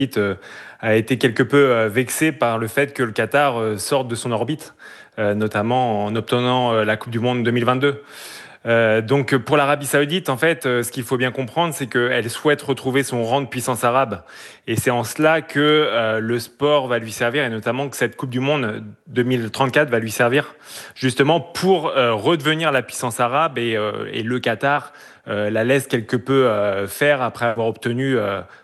a été quelque peu vexée par le fait que le Qatar sorte de son orbite, notamment en obtenant la Coupe du Monde 2022. Donc pour l'Arabie Saoudite, en fait, ce qu'il faut bien comprendre, c'est qu'elle souhaite retrouver son rang de puissance arabe. Et c'est en cela que le sport va lui servir, et notamment que cette Coupe du Monde 2034 va lui servir justement pour redevenir la puissance arabe. Et le Qatar la laisse quelque peu faire après avoir obtenu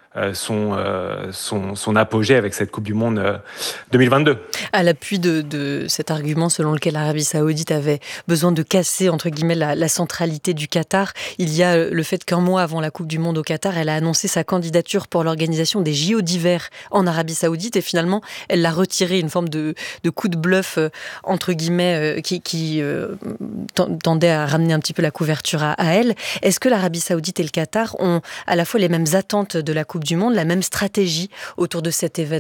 son apogée avec cette Coupe du Monde 2022. À l'appui de cet argument selon lequel l'Arabie Saoudite avait besoin de casser, entre guillemets, la centralité du Qatar, il y a le fait qu'un mois avant la Coupe du Monde au Qatar, elle a annoncé sa candidature pour l'organisation des JO d'hiver en Arabie Saoudite et finalement, elle l'a retiré, une forme de coup de bluff, entre guillemets, qui tendait à ramener un petit peu la couverture à elle. Est-ce que l'Arabie Saoudite et le Qatar ont à la fois les mêmes attentes de la Coupe du Monde, la même stratégie autour de cet événement ?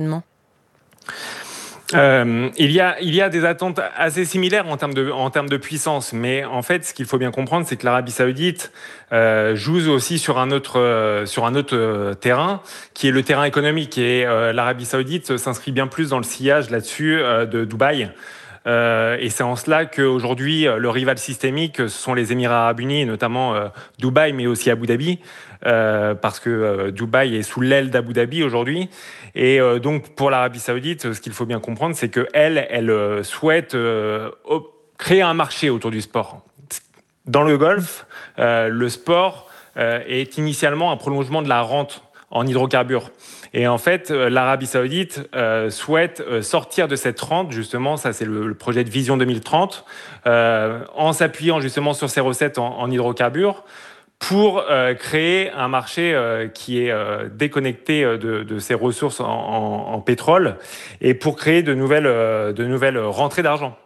Il y a des attentes assez similaires en termes de puissance, mais en fait, ce qu'il faut bien comprendre, c'est que l'Arabie Saoudite joue aussi sur un autre terrain, qui est le terrain économique. Et l'Arabie Saoudite s'inscrit bien plus dans le sillage là-dessus de Dubaï. Et c'est en cela qu'aujourd'hui, le rival systémique, ce sont les Émirats arabes unis, notamment Dubaï, mais aussi Abu Dhabi, parce que Dubaï est sous l'aile d'Abu Dhabi aujourd'hui. Et donc, pour l'Arabie Saoudite, ce qu'il faut bien comprendre, c'est qu'elle souhaite créer un marché autour du sport. Dans le Golfe, le sport est initialement un prolongement de la rente en hydrocarbures. Et en fait, l'Arabie Saoudite souhaite sortir de cette rente, justement, ça c'est le projet de Vision 2030, en s'appuyant justement sur ses recettes en hydrocarbures, pour créer un marché qui est déconnecté de ses ressources en pétrole, et pour créer de nouvelles rentrées d'argent.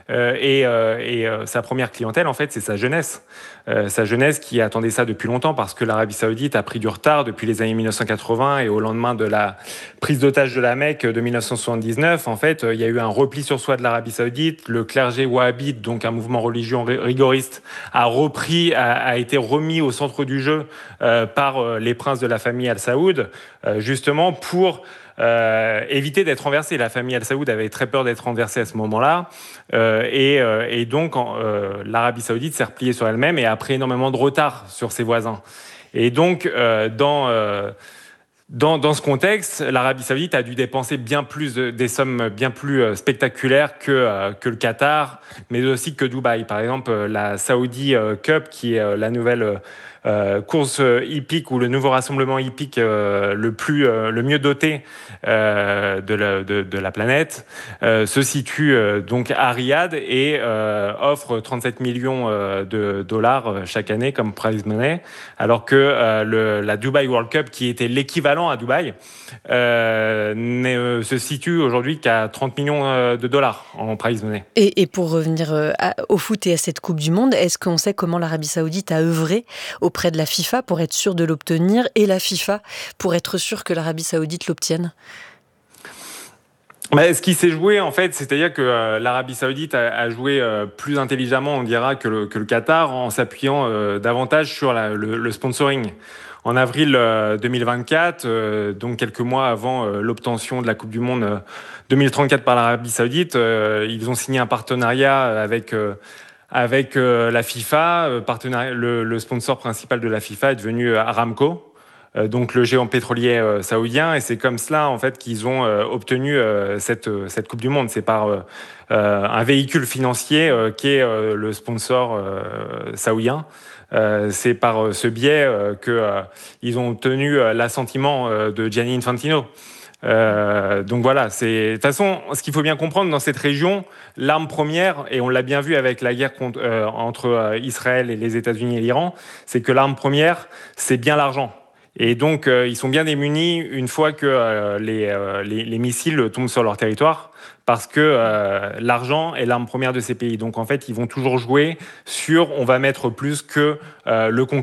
Sa première clientèle, en fait, c'est sa jeunesse. Sa jeunesse qui attendait ça depuis longtemps, parce que l'Arabie Saoudite a pris du retard depuis les années 1980, et au lendemain de la prise d'otage de la Mecque de 1979, en fait, il y a eu un repli sur soi de l'Arabie Saoudite. Le clergé wahhabite, donc un mouvement religieux rigoriste, a été remis au centre du jeu par les princes de la famille Al Saoud, justement pour éviter d'être renversé. La famille Al Saoud avait très peur d'être renversée à ce moment-là. Et donc, l'Arabie Saoudite s'est repliée sur elle-même et a pris énormément de retard sur ses voisins. Et donc, dans ce contexte, l'Arabie Saoudite a dû dépenser des sommes bien plus spectaculaires que le Qatar, mais aussi que Dubaï. Par exemple, la Saudi Cup, qui est la nouvelle course hippique, ou le nouveau rassemblement hippique le mieux doté de la planète, se situe donc à Riyad et offre 37 millions de dollars chaque année comme prize money, alors que la Dubai World Cup, qui était l'équivalent à Dubaï, se situe aujourd'hui qu'à 30 millions de dollars en prize money. Et pour revenir au foot et à cette Coupe du Monde, est-ce qu'on sait comment l'Arabie Saoudite a œuvré auprès de la FIFA pour être sûr de l'obtenir, et la FIFA pour être sûr que l'Arabie Saoudite l'obtienne ? Ce qui s'est joué, en fait, c'est-à-dire que l'Arabie Saoudite a joué plus intelligemment, on dira, que le Qatar, en s'appuyant davantage sur le sponsoring. En avril 2024, donc quelques mois avant l'obtention de la Coupe du Monde 2034 par l'Arabie Saoudite, ils ont signé un partenariat avec la FIFA. Le sponsor principal de la FIFA est devenu Aramco, donc le géant pétrolier saoudien, et c'est comme cela, en fait, qu'ils ont obtenu cette Coupe du Monde. C'est par un véhicule financier qui est le sponsor saoudien. C'est par ce biais qu'ils ont obtenu l'assentiment de Gianni Infantino. Donc voilà, de toute façon, ce qu'il faut bien comprendre dans cette région, l'arme première, et on l'a bien vu avec la guerre entre Israël et les États-Unis et l'Iran, c'est que l'arme première, c'est bien l'argent. Et donc, ils sont bien démunis une fois que les missiles tombent sur leur territoire, parce que l'argent est l'arme première de ces pays. Donc, en fait, ils vont toujours jouer sur « on va mettre plus que le concurrent ».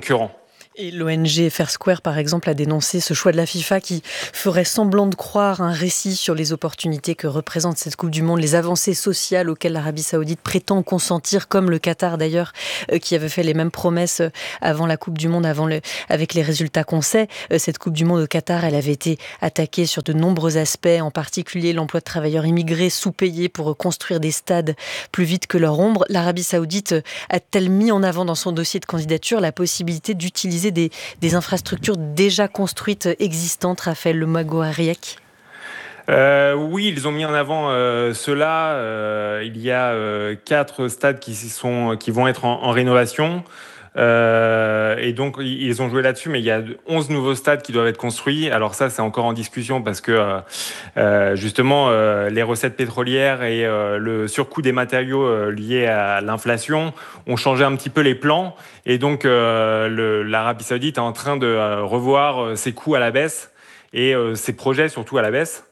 Et l'ONG Fair Square, par exemple, a dénoncé ce choix de la FIFA qui ferait semblant de croire un récit sur les opportunités que représente cette Coupe du Monde, les avancées sociales auxquelles l'Arabie Saoudite prétend consentir, comme le Qatar d'ailleurs, qui avait fait les mêmes promesses avant la Coupe du Monde, avec les résultats qu'on sait. Cette Coupe du Monde au Qatar, elle avait été attaquée sur de nombreux aspects, en particulier l'emploi de travailleurs immigrés sous-payés pour construire des stades plus vite que leur ombre. L'Arabie Saoudite a-t-elle mis en avant dans son dossier de candidature la possibilité d'utiliser des infrastructures déjà construites, existantes, Raphaël Le Mago-Ariek? Oui, ils ont mis en avant cela. Il y a 4 stades qui vont être en rénovation. Et donc, ils ont joué là-dessus, mais il y a 11 nouveaux stades qui doivent être construits. Alors ça, c'est encore en discussion parce que justement, les recettes pétrolières et le surcoût des matériaux liés à l'inflation ont changé un petit peu les plans. Et donc, l'Arabie Saoudite est en train de revoir ses coûts à la baisse et ses projets surtout à la baisse.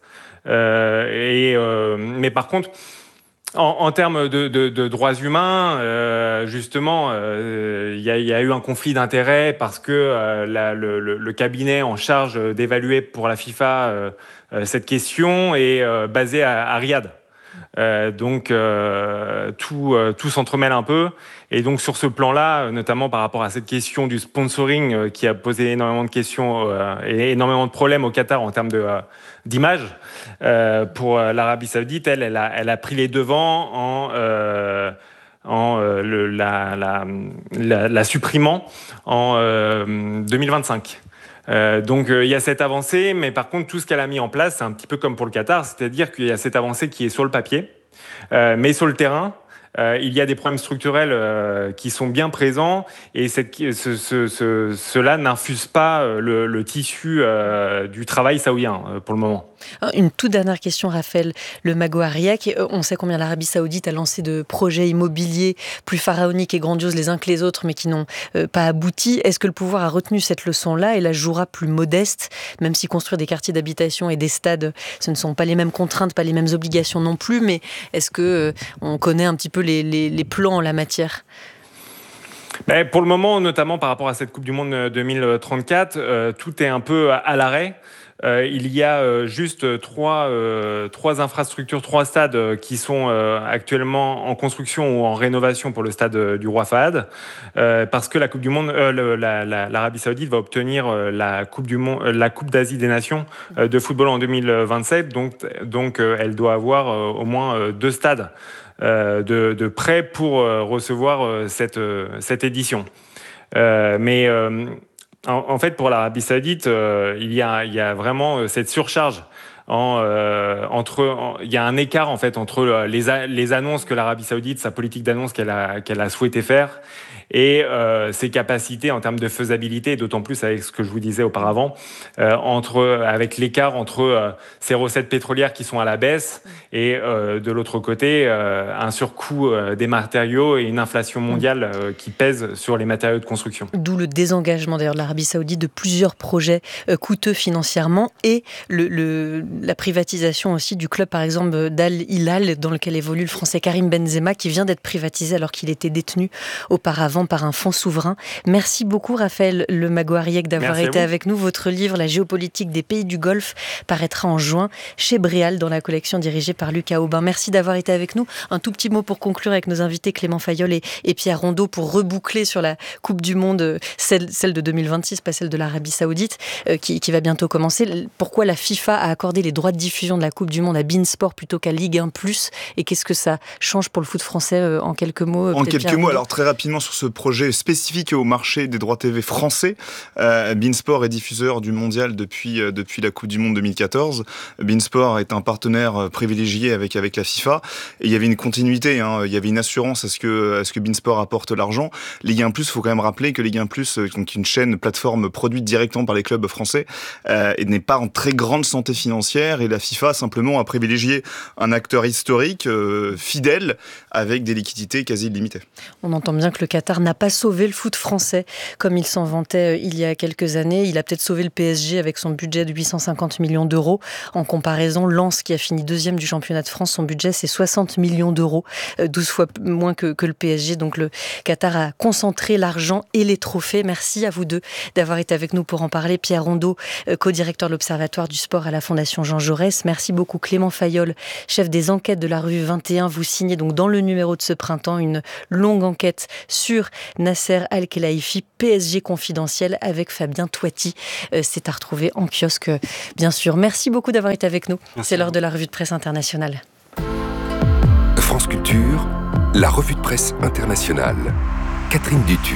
Mais par contre, en termes de droits humains, justement, il y a eu un conflit d'intérêts parce que le cabinet en charge d'évaluer pour la FIFA cette question est basé à Riyad. Donc tout s'entremêle un peu. Et donc sur ce plan-là, notamment par rapport à cette question du sponsoring qui a posé énormément de questions et énormément de problèmes au Qatar en termes d'image, pour l'Arabie Saoudite, elle a pris les devants la supprimant en 2025. Donc il y a cette avancée, mais par contre tout ce qu'elle a mis en place, c'est un petit peu comme pour le Qatar, c'est-à-dire qu'il y a cette avancée qui est sur le papier, mais sur le terrain, il y a des problèmes structurels qui sont bien présents et cela n'infuse pas le tissu du travail saoudien pour le moment. Une toute dernière question, Raphaël Le Mago-Ariek. On sait combien l'Arabie Saoudite a lancé de projets immobiliers plus pharaoniques et grandioses les uns que les autres, mais qui n'ont pas abouti. Est-ce que le pouvoir a retenu cette leçon-là et la jouera plus modeste, même si construire des quartiers d'habitation et des stades, ce ne sont pas les mêmes contraintes, pas les mêmes obligations non plus, mais est-ce que on connaît un petit peu les plans en la matière? Pour le moment, notamment par rapport à cette Coupe du Monde 2034, tout est un peu à l'arrêt. Il y a juste trois infrastructures, 3 stades qui sont actuellement en construction ou en rénovation pour le stade du Roi Fahd, parce que la Coupe du Monde, l'Arabie Saoudite va obtenir la Coupe d'Asie des Nations de football en 2027, donc elle doit avoir au moins 2 stades de prêt pour recevoir cette édition. En fait, pour l'Arabie Saoudite, il y a vraiment cette surcharge. Il y a un écart en fait entre les annonces que l'Arabie Saoudite, sa politique d'annonce qu'elle a souhaité faire, et ses capacités en termes de faisabilité, d'autant plus avec ce que je vous disais auparavant, avec l'écart entre ces recettes pétrolières qui sont à la baisse et de l'autre côté un surcoût des matériaux et une inflation mondiale qui pèse sur les matériaux de construction. D'où le désengagement d'ailleurs de l'Arabie Saoudite de plusieurs projets coûteux financièrement et la privatisation aussi du club par exemple d'Al Hilal dans lequel évolue le Français Karim Benzema qui vient d'être privatisé alors qu'il était détenu auparavant par un fonds souverain. Merci beaucoup Raphaël Le Mago-Ariek d'avoir été avec nous. Votre livre La géopolitique des pays du Golfe paraîtra en juin chez Bréal dans la collection dirigée par Lucas Aubin. Merci d'avoir été avec nous. Un tout petit mot pour conclure avec nos invités Clément Fayolle et Pierre Rondeau pour reboucler sur la Coupe du Monde, celle de 2026, pas celle de l'Arabie Saoudite, qui va bientôt commencer. Pourquoi la FIFA a accordé les droits de diffusion de la Coupe du Monde à beIN Sport plutôt qu'à Ligue 1+, et qu'est-ce que ça change pour le foot français en quelques mots? En quelques mots, alors très rapidement sur ce projet spécifique au marché des droits TV français. beIN Sport est diffuseur du mondial depuis la Coupe du Monde 2014. beIN Sport est un partenaire privilégié avec la FIFA. Et il y avait une continuité, il y avait une assurance à ce que beIN Sport apporte l'argent. Ligue 1+, il faut quand même rappeler que Ligue 1+, donc une plateforme produite directement par les clubs français, et n'est pas en très grande santé financière. Et la FIFA simplement a privilégié un acteur historique, fidèle, avec des liquidités quasi illimitées. On entend bien que le Qatar Qatar n'a pas sauvé le foot français comme il s'en vantait il y a quelques années. Il a peut-être sauvé le PSG avec son budget de 850 millions d'euros. En comparaison, Lens, qui a fini deuxième du championnat de France, son budget c'est 60 millions d'euros, 12 fois moins que le PSG. Donc le Qatar a concentré l'argent et les trophées. Merci à vous deux d'avoir été avec nous pour en parler. Pierre Rondeau, co-directeur de l'Observatoire du sport à la Fondation Jean Jaurès. Merci beaucoup Clément Fayolle, chef des enquêtes de la revue 21. Vous signez donc dans le numéro de ce printemps une longue enquête sur Nasser Al-Khelaifi, PSG confidentiel avec Fabien Toiti. C'est à retrouver en kiosque, bien sûr. Merci beaucoup d'avoir été avec nous. Merci. C'est l'heure de la revue de presse internationale. France Culture, la revue de presse internationale. Catherine Dutu.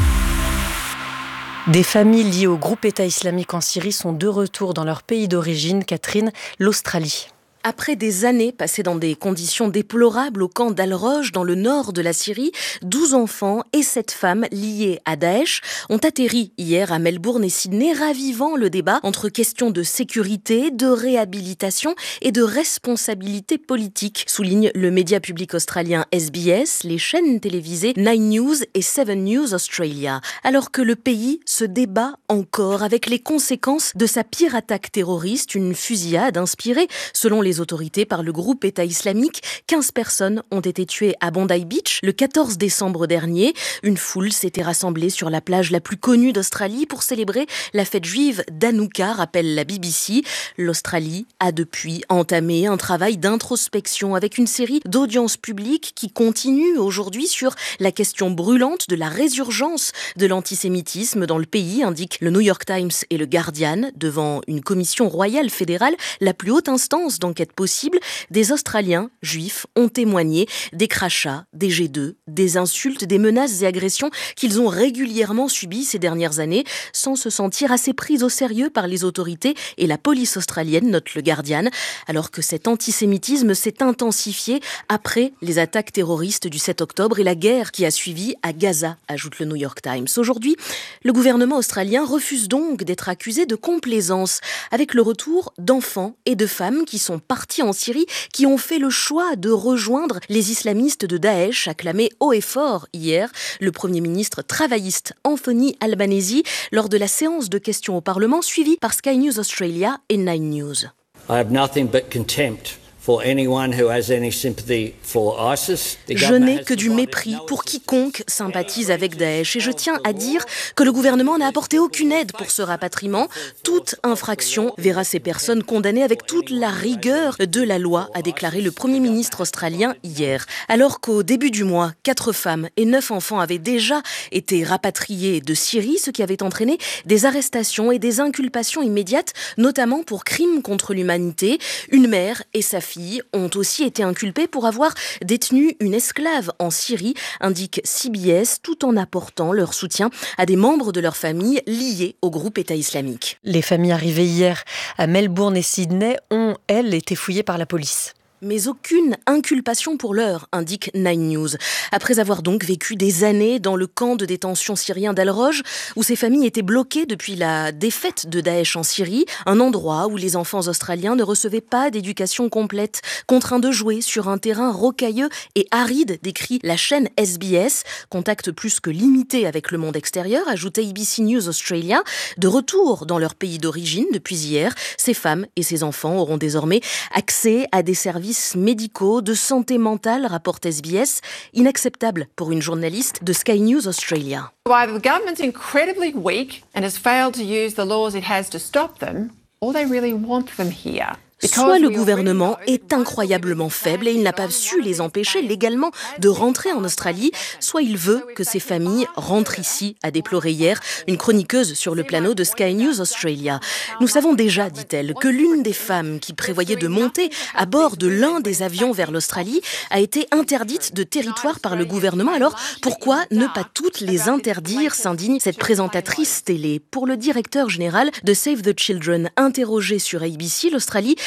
Des familles liées au groupe État islamique en Syrie sont de retour dans leur pays d'origine. Catherine, l'Australie. Après des années passées dans des conditions déplorables au camp d'Al-Roj, dans le nord de la Syrie, 12 enfants et 7 femmes liées à Daesh ont atterri hier à Melbourne et Sydney, ravivant le débat entre questions de sécurité, de réhabilitation et de responsabilité politique, souligne le média public australien SBS, les chaînes télévisées Nine News et Seven News Australia. Alors que le pays se débat encore avec les conséquences de sa pire attaque terroriste, une fusillade inspirée, selon les autorités, par le groupe État islamique. 15 personnes ont été tuées à Bondi Beach le 14 décembre dernier. Une foule s'était rassemblée sur la plage la plus connue d'Australie pour célébrer la fête juive d'Hanouka, rappelle la BBC. L'Australie a depuis entamé un travail d'introspection avec une série d'audiences publiques qui continue aujourd'hui sur la question brûlante de la résurgence de l'antisémitisme dans le pays, indiquent le New York Times et le Guardian, devant une commission royale fédérale, la plus haute instance d'enquête possible. Des Australiens juifs ont témoigné des crachats, des jets d'œufs, des insultes, des menaces et agressions qu'ils ont régulièrement subies ces dernières années, sans se sentir assez pris au sérieux par les autorités et la police australienne, note le Guardian, alors que cet antisémitisme s'est intensifié après les attaques terroristes du 7 octobre et la guerre qui a suivi à Gaza, ajoute le New York Times. Aujourd'hui, le gouvernement australien refuse donc d'être accusé de complaisance avec le retour d'enfants et de femmes qui sont partis en Syrie, qui ont fait le choix de rejoindre les islamistes de Daesh, acclamé haut et fort hier le Premier ministre travailliste Anthony Albanese lors de la séance de questions au Parlement suivie par Sky News Australia et Nine News. I have nothing but contempt for anyone who has any sympathy for ISIS. Je n'ai que du mépris pour quiconque sympathise avec Daesh et je tiens à dire que le gouvernement n'a apporté aucune aide pour ce rapatriement. Toute infraction verra ces personnes condamnées avec toute la rigueur de la loi, a déclaré le Premier ministre australien hier. Alors qu'au début du mois, 4 femmes et 9 enfants avaient déjà été rapatriés de Syrie, ce qui avait entraîné des arrestations et des inculpations immédiates, notamment pour crimes contre l'humanité. Une mère et sa fille ont aussi été inculpées pour avoir détenu une esclave en Syrie, indique CBS, tout en apportant leur soutien à des membres de leur famille liés au groupe État islamique. Les familles arrivées hier à Melbourne et Sydney ont, elles, été fouillées par la police. Mais aucune inculpation pour l'heure, indique Nine News. Après avoir donc vécu des années dans le camp de détention syrien d'Al-Roj, où ces familles étaient bloquées depuis la défaite de Daesh en Syrie, un endroit où les enfants australiens ne recevaient pas d'éducation complète, contraints de jouer sur un terrain rocailleux et aride, décrit la chaîne SBS, contact plus que limité avec le monde extérieur, ajoute ABC News Australia. De retour dans leur pays d'origine depuis hier, ces femmes et ces enfants auront désormais accès à des services médicaux, de santé mentale, rapporte SBS, inacceptable pour une journaliste de Sky News Australia. Either the government's incredibly weak and has failed to use the laws it has to stop them, or they really want them here. Soit le gouvernement est incroyablement faible et il n'a pas su les empêcher légalement de rentrer en Australie, soit il veut que ces familles rentrent ici, a déploré hier une chroniqueuse sur le plateau de Sky News Australia. Nous savons déjà, dit-elle, que l'une des femmes qui prévoyait de monter à bord de l'un des avions vers l'Australie a été interdite de territoire par le gouvernement. Alors pourquoi ne pas toutes les interdire, s'indigne cette présentatrice télé. Pour le directeur général de Save the Children, interrogé sur ABC, l'Australie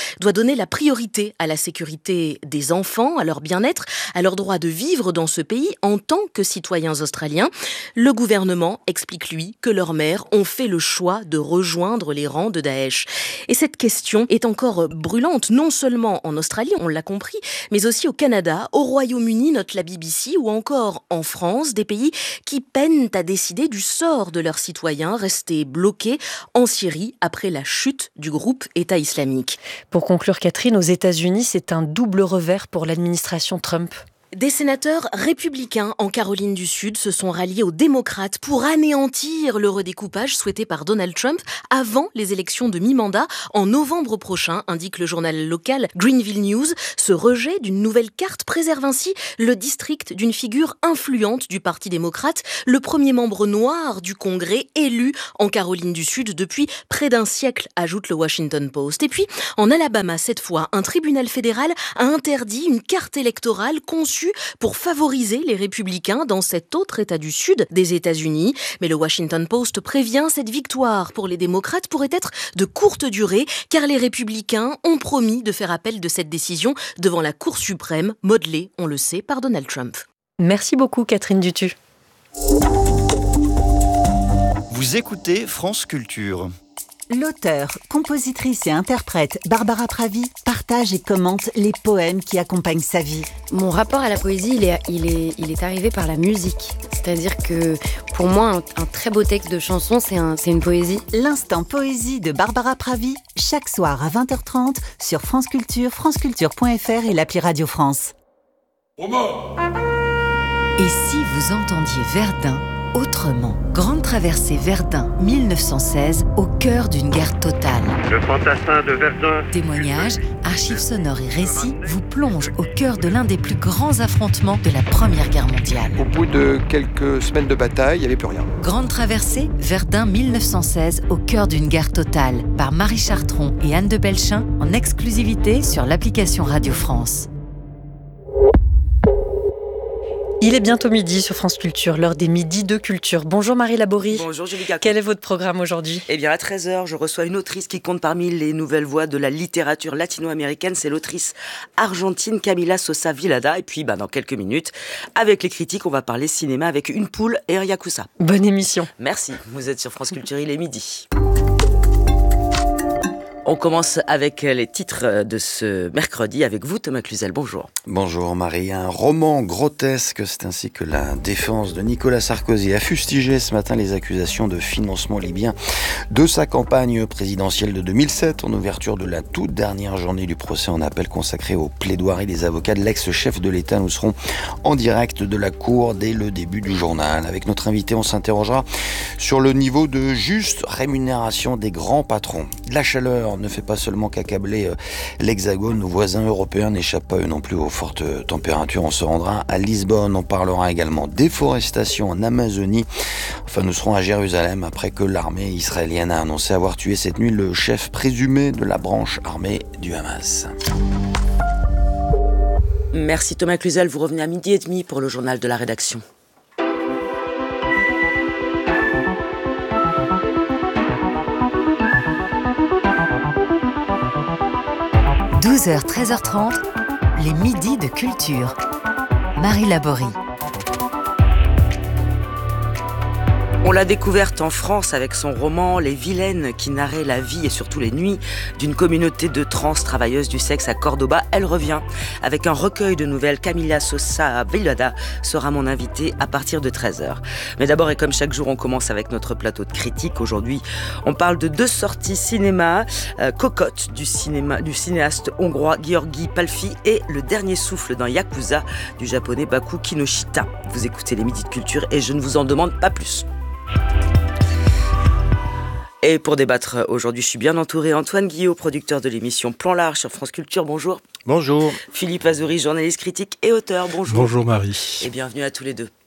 doit donner la priorité à la sécurité des enfants, à leur bien-être, à leur droit de vivre dans ce pays en tant que citoyens australiens. Le gouvernement explique, lui, que leurs mères ont fait le choix de rejoindre les rangs de Daesh. Et cette question est encore brûlante, non seulement en Australie, on l'a compris, mais aussi au Canada, au Royaume-Uni, note la BBC, ou encore en France, des pays qui peinent à décider du sort de leurs citoyens restés bloqués en Syrie après la chute du groupe État islamique. Pour conclure, Catherine, aux États-Unis, c'est un double revers pour l'administration Trump. Des sénateurs républicains en Caroline du Sud se sont ralliés aux démocrates pour anéantir le redécoupage souhaité par Donald Trump avant les élections de mi-mandat en novembre prochain, indique le journal local Greenville News. Ce rejet d'une nouvelle carte préserve ainsi le district d'une figure influente du Parti démocrate, le premier membre noir du Congrès élu en Caroline du Sud depuis près d'un siècle, ajoute le Washington Post. Et puis, en Alabama, cette fois, un tribunal fédéral a interdit une carte électorale conçue pour favoriser les républicains dans cet autre État du Sud des États-Unis. Mais le Washington Post prévient, cette victoire pour les démocrates pourrait être de courte durée, car les républicains ont promis de faire appel de cette décision devant la Cour suprême, modelée, on le sait, par Donald Trump. Merci beaucoup, Catherine Dutu. Vous écoutez France Culture. L'auteure, compositrice et interprète Barbara Pravi partage et commente les poèmes qui accompagnent sa vie. Mon rapport à la poésie, il est arrivé par la musique. C'est-à-dire que pour moi, un très beau texte de chanson, c'est une poésie. L'instant poésie de Barbara Pravi, chaque soir à 20h30 sur France Culture, franceculture.fr et l'appli Radio France. Et si vous entendiez Verdun autrement? Grande traversée Verdun 1916, au cœur d'une guerre totale. Le fantassin de Verdun. Témoignages, archives sonores et récits vous plongent au cœur de l'un des plus grands affrontements de la Première Guerre mondiale. Au bout de quelques semaines de bataille, il n'y avait plus rien. Grande traversée Verdun 1916, au cœur d'une guerre totale, par Marie Chartron et Anne de Belchin, en exclusivité sur l'application Radio France. Il est bientôt midi sur France Culture, l'heure des midis de culture. Bonjour Marie Laborie. Bonjour Julie Gacon. Quel est votre programme aujourd'hui ? Eh bien à 13h, je reçois une autrice qui compte parmi les nouvelles voix de la littérature latino-américaine. C'est l'autrice argentine Camila Sosa Vilada. Et puis dans quelques minutes, avec les critiques, on va parler cinéma avec Une poule et un yakuza. Bonne émission. Merci, vous êtes sur France Culture, il est midi. On commence avec les titres de ce mercredi avec vous, Thomas Cluzel. Bonjour. Bonjour Marie. Un roman grotesque, c'est ainsi que la défense de Nicolas Sarkozy a fustigé ce matin les accusations de financement libyen de sa campagne présidentielle de 2007 en ouverture de la toute dernière journée du procès en appel consacré aux plaidoiries des avocats de l'ex-chef de l'État. Nous serons en direct de la cour dès le début du journal. Avec notre invité, on s'interrogera sur le niveau de juste rémunération des grands patrons. La chaleur ne fait pas seulement qu'accabler l'Hexagone, nos voisins européens n'échappent pas eux non plus aux fortes températures. On se rendra à Lisbonne, on parlera également déforestation en Amazonie. Enfin, nous serons à Jérusalem après que l'armée israélienne a annoncé avoir tué cette nuit le chef présumé de la branche armée du Hamas. Merci Thomas Cluzel, vous revenez à 12h30 pour le journal de la rédaction. – 12h, 13h30, les midis de culture. Marie Laborie. On l'a découverte en France avec son roman Les Vilaines qui narrait la vie et surtout les nuits d'une communauté de trans travailleuses du sexe à Cordoba. Elle revient avec un recueil de nouvelles. Camila Sosa Vilada sera mon invitée à partir de 13h. Mais d'abord et comme chaque jour, on commence avec notre plateau de critique. Aujourd'hui, on parle de 2 sorties cinéma. Cocotte du cinéaste hongrois György Palfi et Le dernier souffle d'un yakuza du japonais Baku Kinoshita. Vous écoutez les midis de culture et je ne vous en demande pas plus. Et pour débattre aujourd'hui, je suis bien entourée. Antoine Guillot, producteur de l'émission Plan Large sur France Culture, bonjour. Bonjour. Philippe Azouri, journaliste critique et auteur, bonjour. Bonjour Marie. Et bienvenue à tous les deux.